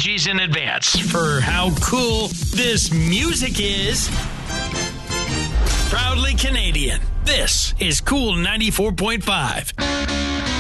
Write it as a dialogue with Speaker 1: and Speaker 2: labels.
Speaker 1: apologies in advance for how cool this music is. Proudly Canadian, this is Cool 94.5.